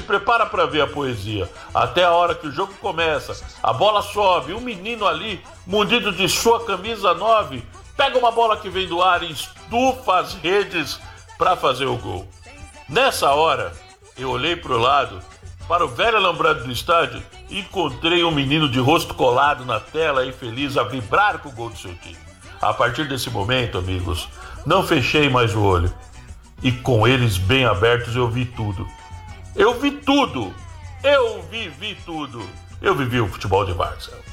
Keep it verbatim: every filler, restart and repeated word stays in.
prepara para ver a poesia. Até a hora que o jogo começa, a bola sobe, um menino ali, mundido de sua camisa nove, pega uma bola que vem do ar e estufa as redes para fazer o gol. Nessa hora, eu olhei para o lado, para o velho alambrado do estádio, e encontrei um menino de rosto colado na tela e feliz a vibrar com o gol do seu time. A partir desse momento, amigos, não fechei mais o olho. E com eles bem abertos eu vi tudo. Eu vi tudo! Eu vivi tudo! Eu vivi o futebol de Várzea.